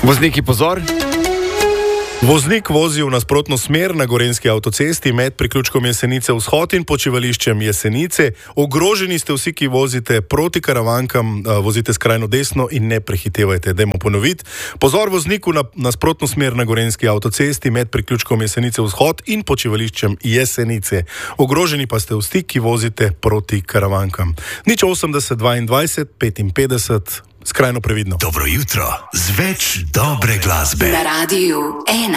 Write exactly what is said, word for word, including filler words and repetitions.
Vozniki, pozor! Voznik vozi v nasprotno smer na gorenjski avtocesti med priključkom Jesenice vzhod in počivališčem Jesenice. Ogroženi ste vsi, ki vozite proti Karavankam, vozite skrajno desno in ne prehitevajte. Dajmo ponoviti. Pozor vozniku na nasprotno smer na gorenjski avtocesti med priključkom Jesenice vzhod in počivališčem Jesenice. Ogroženi pa ste vsi, ki vozite proti Karavankam. Nič osemdeset dvaindvajset petinpetdeset, skrajno previdno. Dobro jutro z več dobre glasbe. Na radiju ena.